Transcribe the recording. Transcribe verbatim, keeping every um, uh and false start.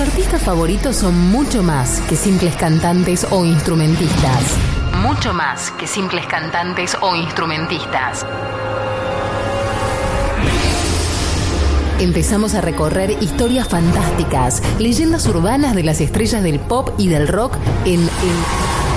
artistas favoritos son mucho más que simples cantantes o instrumentistas. Mucho más que simples cantantes o instrumentistas. Empezamos a recorrer historias fantásticas, leyendas urbanas de las estrellas del pop y del rock en el